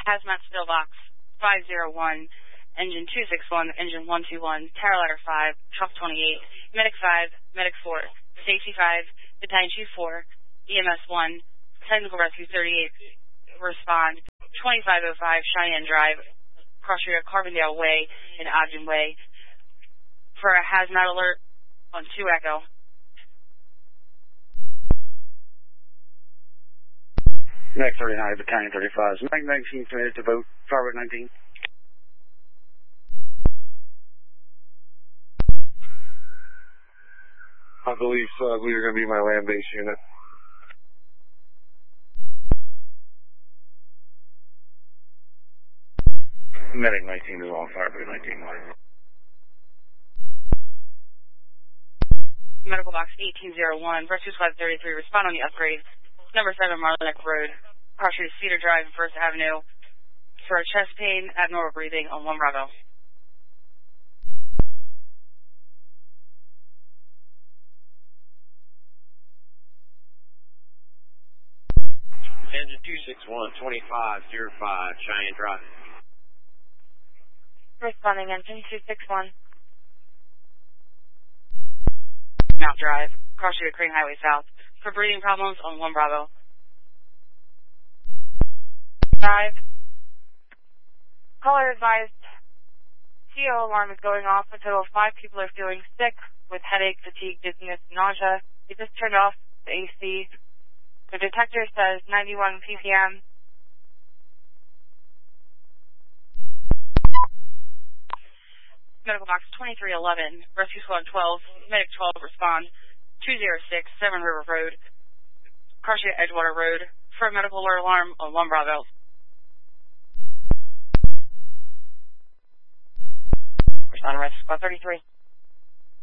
Hazmat Still Box 501, Engine 261, Engine 121, Tower Ladder 5, Truck 28, Medic 5, Medic 4, Safety 5, Battalion Chief 4, EMS 1, Technical Rescue 38, respond 2505 Cheyenne Drive, cross area Carbondale Way and Ogden Way for a hazmat alert on 2 Echo. Medic 39, Battalion 35. Medic 19 committed to vote. Forward 19. I believe we are going to be my land base unit. Medic 19 is on Firebird 19. Medical Box 1801, Rescue Squad 33, respond on the upgrade. Number 7 Marlin Road, cross street Cedar Drive, First Avenue, for a chest pain, abnormal breathing on 1 Bravo. Engine 261, 2505, Cheyenne Drive. Responding Engine 261. Mount Drive, cross street Crane Highway South, for breathing problems on 1 Bravo. 5. Caller advised CO alarm is going off. A total of 5 people are feeling sick with headache, fatigue, dizziness, nausea. They just turned off the AC. The detector says 91 ppm. Medical Box 2311, Rescue Squad 12, Medic 12, respond 206 Seven River Road, cross street Edgewater Road, for a medical alert alarm on 1 Bravo. Respond Rescue Squad 33.